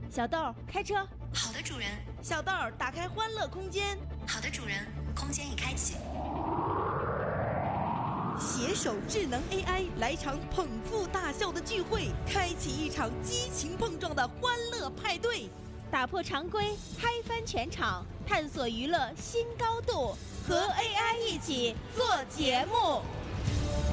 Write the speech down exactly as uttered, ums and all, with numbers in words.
小豆，开车。 好的，主人。 小豆，打开欢乐空间。 好的，主人。空间已开启。 携手智能 A I 来场捧腹大笑的聚会，开启一场激情碰撞的欢乐派对，打破常规，嗨翻全场，探索娱乐新高度，和 A I 一起做节目。